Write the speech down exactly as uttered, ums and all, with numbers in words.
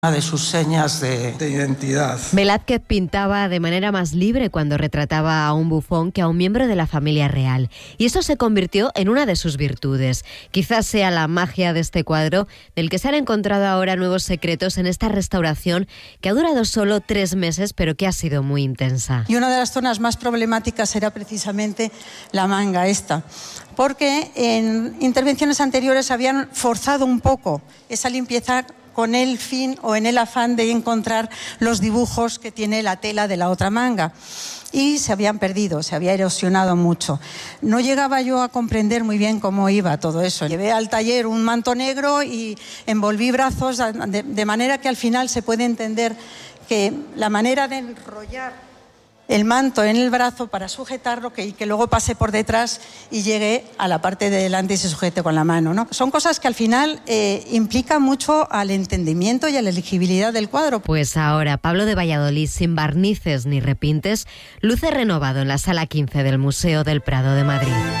de sus señas de, de identidad. Velázquez pintaba de manera más libre cuando retrataba a un bufón que a un miembro de la familia real, y eso se convirtió en una de sus virtudes. Quizás sea la magia de este cuadro, del que se han encontrado ahora nuevos secretos en esta restauración que ha durado solo tres meses, pero que ha sido muy intensa. Y una de las zonas más problemáticas era precisamente la manga esta, porque en intervenciones anteriores habían forzado un poco esa limpieza con el fin o en el afán de encontrar los dibujos que tiene la tela de la otra manga. Y se habían perdido, se había erosionado mucho. No llegaba yo a comprender muy bien cómo iba todo eso. Llevé al taller un manto negro y envolví brazos de, de manera que al final se puede entender que la manera de enrollar el manto en el brazo para sujetarlo que, y que luego pase por detrás y llegue a la parte de delante y se sujete con la mano, ¿no? Son cosas que al final eh, implican mucho al entendimiento y a la legibilidad del cuadro. Pues ahora Pablo de Valladolid, sin barnices ni repintes, luce renovado en la Sala quince del Museo del Prado de Madrid.